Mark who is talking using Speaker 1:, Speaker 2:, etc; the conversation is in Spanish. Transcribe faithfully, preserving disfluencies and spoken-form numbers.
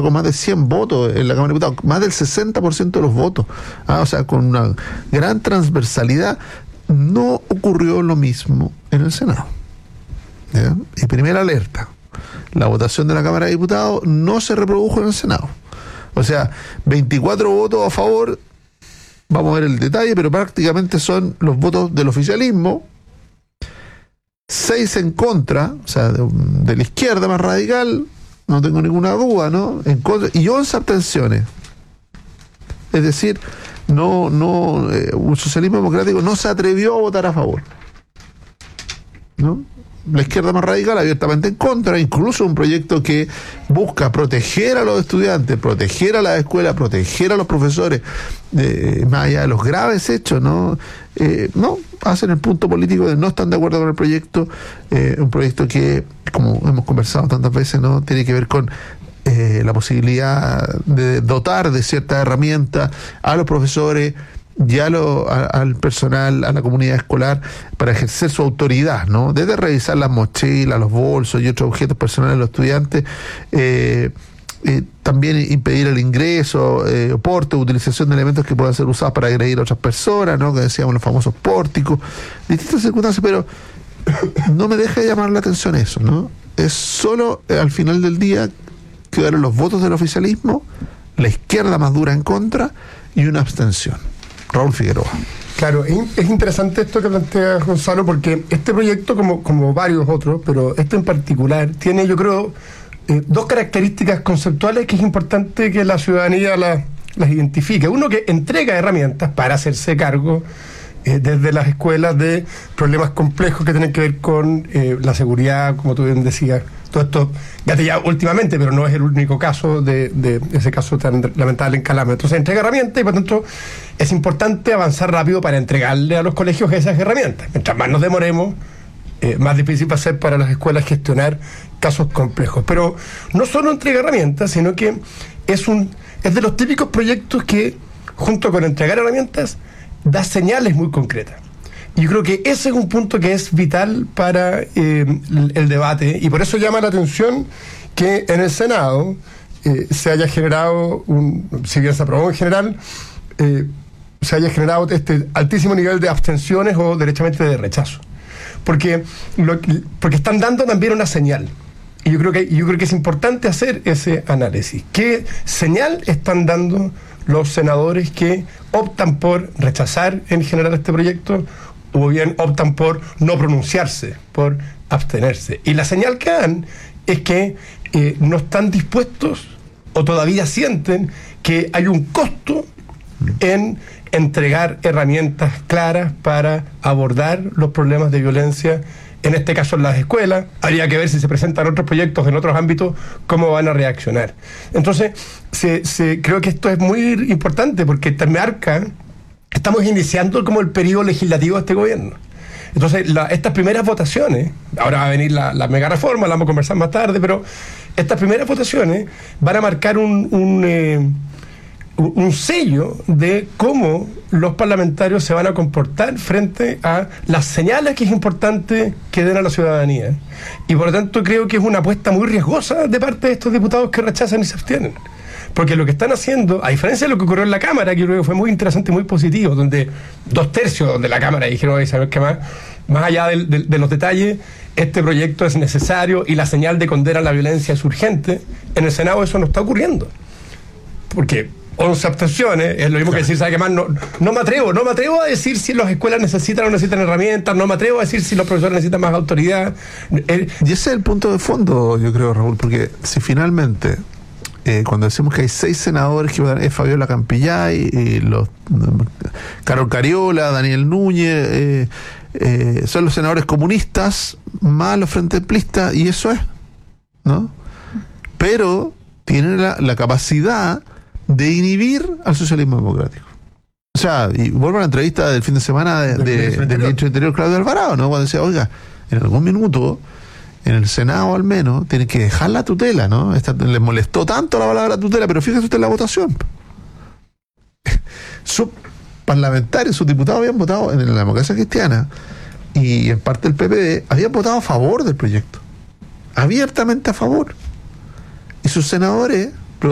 Speaker 1: sacó más de cien votos en la Cámara de Diputados, más del sesenta por ciento de los votos, ¿ah? O sea, con una gran transversalidad. No ocurrió lo mismo en el Senado, ¿ya? Y primera alerta, la votación de la Cámara de Diputados no se reprodujo en el Senado. O sea, veinticuatro votos a favor, vamos a ver el detalle, pero prácticamente son los votos del oficialismo, seis en contra, o sea, de, de la izquierda más radical, no tengo ninguna duda, ¿no? En contra, y once abstenciones. Es decir, no, no, eh, un socialismo democrático no se atrevió a votar a favor, ¿no? La izquierda más radical abiertamente en contra, incluso un proyecto que busca proteger a los estudiantes, proteger a la escuela, proteger a los profesores, eh, más allá de los graves hechos, ¿no? Eh, no, hacen el punto político de no están de acuerdo con el proyecto, eh, un proyecto que, como hemos conversado tantas veces, ¿no? Tiene que ver con eh, la posibilidad de dotar de ciertas herramientas a los profesores, ya lo, a, al personal, a la comunidad escolar, para ejercer su autoridad, ¿no? Desde revisar las mochilas, los bolsos y otros objetos personales de los estudiantes, eh, eh, también impedir el ingreso, eh, porte, utilización de elementos que puedan ser usados para agredir a otras personas, ¿no? Que decíamos los famosos pórticos, distintas circunstancias, pero no me deja llamar la atención eso, ¿no? Es solo eh, al final del día quedaron los votos del oficialismo, la izquierda más dura en contra y una abstención. Raúl Figueroa.
Speaker 2: Claro, es interesante esto que plantea Gonzalo, porque este proyecto, como, como varios otros, pero este en particular, tiene, yo creo, eh, dos características conceptuales que es importante que la ciudadanía las, las identifique. Uno, que entrega herramientas para hacerse cargo eh, desde las escuelas de problemas complejos que tienen que ver con eh, la seguridad, como tú bien decías. Todo esto gatillado últimamente, pero no es el único caso de, de ese caso tan lamentable en Calama. Entonces entrega herramientas y por tanto es importante avanzar rápido para entregarle a los colegios esas herramientas. Mientras más nos demoremos, eh, más difícil va a ser para las escuelas gestionar casos complejos. Pero no solo entrega herramientas, sino que es un es de los típicos proyectos que, junto con entregar herramientas, da señales muy concretas. Y yo creo que ese es un punto que es vital para eh, el, el debate, y por eso llama la atención que en el Senado eh, se haya generado, un, si bien se aprobó en general, eh, se haya generado este altísimo nivel de abstenciones o derechamente de rechazo. Porque, lo, porque están dando también una señal. Y yo creo que, yo creo que es importante hacer ese análisis. ¿Qué señal están dando los senadores que optan por rechazar en general este proyecto, o bien optan por no pronunciarse, por abstenerse? Y la señal que dan es que eh, no están dispuestos o todavía sienten que hay un costo en entregar herramientas claras para abordar los problemas de violencia, en este caso en las escuelas. Habría que ver si se presentan otros proyectos en otros ámbitos, cómo van a reaccionar. Entonces, se, se, creo que esto es muy importante porque te marca. Estamos iniciando como el periodo legislativo de este gobierno. Entonces, la, estas primeras votaciones, ahora va a venir la, la mega reforma, la vamos a conversar más tarde, pero estas primeras votaciones van a marcar un, un, eh, un sello de cómo los parlamentarios se van a comportar frente a las señales que es importante que den a la ciudadanía. Y por lo tanto creo que es una apuesta muy riesgosa de parte de estos diputados que rechazan y se abstienen. Porque lo que están haciendo, a diferencia de lo que ocurrió en la Cámara, que creo que fue muy interesante y muy positivo, donde dos tercios de la Cámara dijeron, ¿y sabes qué más? Más allá de, de, de los detalles, este proyecto es necesario y la señal de condena a la violencia es urgente. En el Senado eso no está ocurriendo. Porque once abstenciones es lo mismo, claro, que decir, ¿sabes qué más? No, no me atrevo, no me atrevo a decir si las escuelas necesitan o no necesitan herramientas, no me atrevo a decir si los profesores necesitan más autoridad.
Speaker 1: Eh, y ese es el punto de fondo, yo creo, Raúl, porque si finalmente... Eh, cuando decimos que hay seis senadores que votan, es Fabiola Campillay, y los Carol Cariola, Daniel Núñez, eh, eh, son los senadores comunistas más los frente amplistas, y eso es, ¿no? Pero tienen la, la capacidad de inhibir al socialismo democrático. O sea, y vuelvo a la entrevista del fin de semana de, de, de, del ministro de Interior, Claudio Alvarado, ¿no? Cuando decía, oiga, en algún minuto, en el Senado al menos, tienen que dejar la tutela, ¿no? Esta, les molestó tanto la palabra tutela, pero fíjese usted en la votación. Sus parlamentarios, sus diputados habían votado en la democracia cristiana y en parte el P P D, habían votado a favor del proyecto, abiertamente a favor. Y sus senadores